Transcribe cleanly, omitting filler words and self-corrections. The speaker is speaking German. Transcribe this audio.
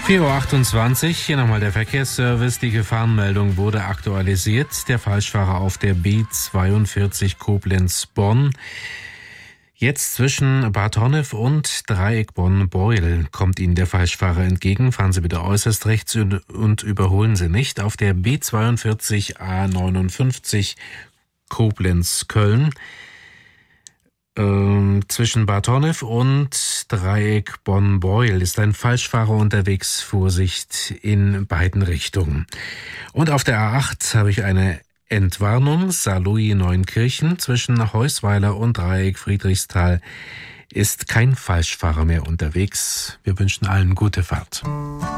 4:28 Uhr, hier nochmal der Verkehrsservice. Die Gefahrenmeldung wurde aktualisiert. Der Falschfahrer auf der B42 Koblenz-Bonn. Jetzt zwischen Bad Honnef und Dreieck Bonn-Beuel kommt Ihnen der Falschfahrer entgegen. Fahren Sie bitte äußerst rechts und überholen Sie nicht. Auf der B42 A59 Koblenz-Köln. Zwischen Bad Honnef und Dreieck Bonn-Beuel ist ein Falschfahrer unterwegs. Vorsicht in beiden Richtungen. Und auf der A8 habe ich eine Entwarnung. Saarlouis-Neunkirchen zwischen Heusweiler und Dreieck Friedrichsthal ist kein Falschfahrer mehr unterwegs. Wir wünschen allen gute Fahrt.